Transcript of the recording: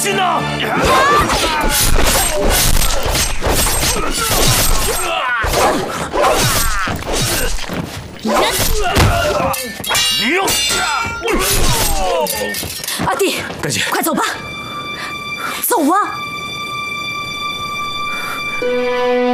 心呐！你要阿弟， 大姐， 快走吧，走啊！